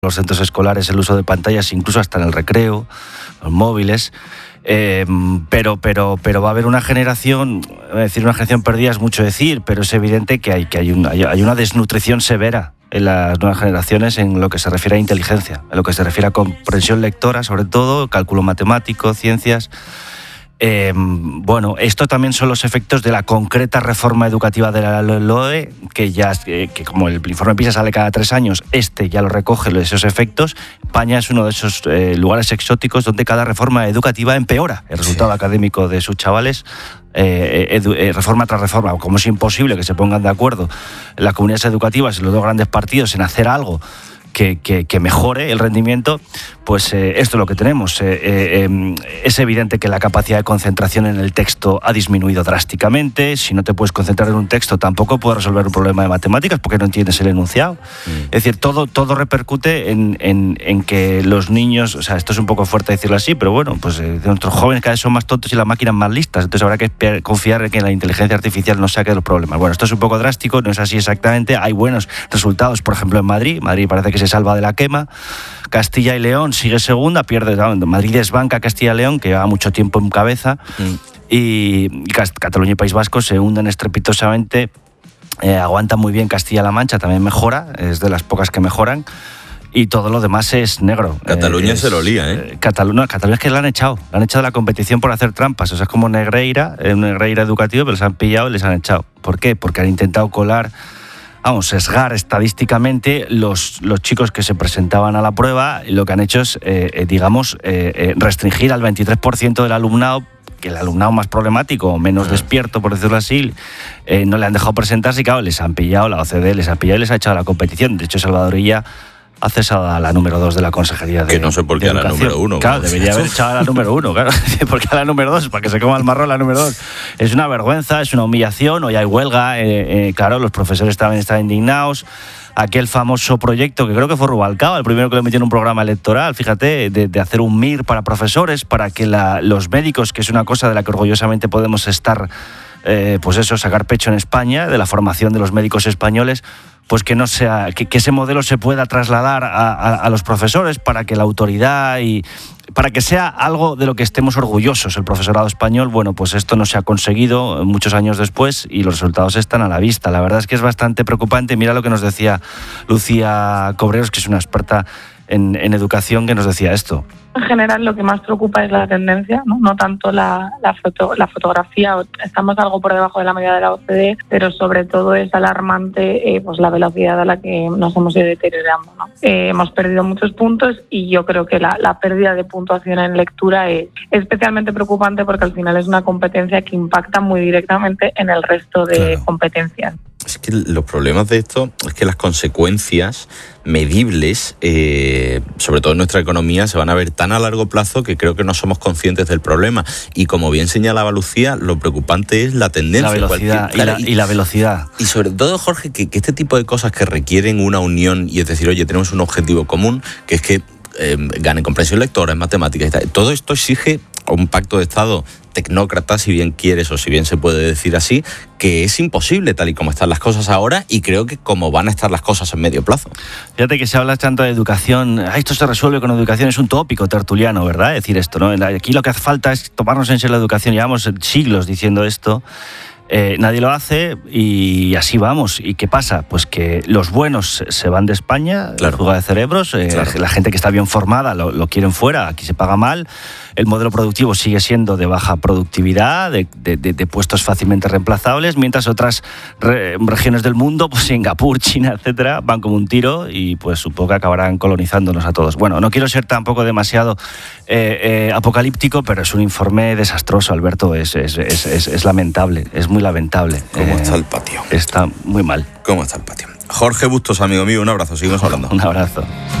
los centros escolares el uso de pantallas, incluso hasta en el recreo, los móviles. Pero va a haber una generación, una generación perdida es mucho decir, pero es evidente que hay una desnutrición severa en las nuevas generaciones en lo que se refiere a inteligencia, en lo que se refiere a comprensión lectora, sobre todo, cálculo matemático, ciencias. Bueno, esto también son los efectos de la concreta reforma educativa de la LOE, que como el informe PISA sale cada 3 años, ya lo recoge esos efectos. España es uno de esos lugares exóticos donde cada reforma educativa empeora el resultado académico de sus chavales. Reforma tras reforma, como es imposible que se pongan de acuerdo las comunidades educativas y los dos grandes partidos en hacer algo que mejore el rendimiento, pues esto es lo que tenemos. Es evidente que la capacidad de concentración en el texto ha disminuido drásticamente. Si no te puedes concentrar en un texto, tampoco puedes resolver un problema de matemáticas porque no entiendes el enunciado. Es decir, todo repercute en que los niños, o sea, esto es un poco fuerte decirlo así, pero bueno, pues nuestros jóvenes cada vez son más tontos y las máquinas más listas, entonces habrá que confiar en que la inteligencia artificial nos saque de los problemas. Bueno, esto es un poco drástico, no es así exactamente. Hay buenos resultados, por ejemplo, en Madrid parece que se salva de la quema. Castilla y León sigue segunda, pierde. Madrid desbanca a Castilla y León, que lleva mucho tiempo en cabeza, y Cataluña y País Vasco se hunden estrepitosamente. Aguanta muy bien Castilla-La Mancha, también mejora, es de las pocas que mejoran, y todo lo demás es negro. Cataluña se lo lía, ¿eh? Cataluña es que la han echado de la competición por hacer trampas. O sea, es como Negreira educativo, pero les han pillado y les han echado. ¿Por qué? Porque han intentado sesgar estadísticamente los chicos que se presentaban a la prueba, y lo que han hecho es, restringir al 23% del alumnado, que el alumnado más problemático, menos despierto, por decirlo así, no le han dejado presentarse, y claro, les han pillado, la OCDE les ha pillado y les ha echado a la competición. De hecho, Salvador Illa ha cesado a la número 2 de la Consejería de Educación. Que no sé por qué a la número 1. Claro, debería haber echado a la número 1, claro. ¿Por qué a la número 2? Para que se coma el marrón la número 2. Es una vergüenza, es una humillación. Hoy hay huelga, claro, los profesores también están indignados. Aquel famoso proyecto que creo que fue Rubalcaba, el primero que lo metió en un programa electoral, fíjate, de hacer un MIR para profesores, para que los médicos, que es una cosa de la que orgullosamente podemos estar, sacar pecho en España, de la formación de los médicos españoles, pues que no sea, que ese modelo se pueda trasladar a los profesores, para que la autoridad y para que sea algo de lo que estemos orgullosos el profesorado español. Bueno, pues esto no se ha conseguido muchos años después y los resultados están a la vista. La verdad es que es bastante preocupante. Mira lo que nos decía Lucía Cobreros, que es una experta en educación, que nos decía esto. En general, lo que más preocupa es la tendencia, no tanto la fotografía. Estamos algo por debajo de la media de la OCDE, pero sobre todo es alarmante la velocidad a la que nos hemos ido deteriorando, ¿no? Hemos perdido muchos puntos, y yo creo que la pérdida de puntuación en lectura es especialmente preocupante, porque al final es una competencia que impacta muy directamente en el resto de competencias. Es que los problemas de esto es que las consecuencias medibles, sobre todo en nuestra economía, se van a ver tan a largo plazo que creo que no somos conscientes del problema. Y como bien señalaba Lucía, lo preocupante es la tendencia. La velocidad y la velocidad. Y sobre todo, Jorge, que este tipo de cosas que requieren una unión, y es decir, oye, tenemos un objetivo común, que es que ganen comprensión lectora en matemáticas y tal. Todo esto exige un pacto de Estado tecnócrata, si bien quieres o si bien se puede decir así, que es imposible tal y como están las cosas ahora, y creo que como van a estar las cosas en medio plazo. Fíjate que se habla tanto de educación, esto se resuelve con educación, es un tópico tertuliano, ¿verdad? Decir esto, ¿no? Aquí lo que hace falta es tomarnos en serio la educación, llevamos siglos diciendo esto. Nadie lo hace y así vamos. ¿Y qué pasa? Pues que los buenos se van de España, la fuga de cerebros, la gente que está bien formada lo quieren fuera, aquí se paga mal, el modelo productivo sigue siendo de baja productividad, de puestos fácilmente reemplazables, mientras otras regiones del mundo, pues Singapur, China, etcétera, van como un tiro, y pues supongo que acabarán colonizándonos a todos. Bueno, no quiero ser tampoco demasiado apocalíptico, pero es un informe desastroso, Alberto, es lamentable, es muy lamentable. ¿Cómo está el patio? Está muy mal. ¿Cómo está el patio? Jorge Bustos, amigo mío, un abrazo, seguimos hablando. Un abrazo.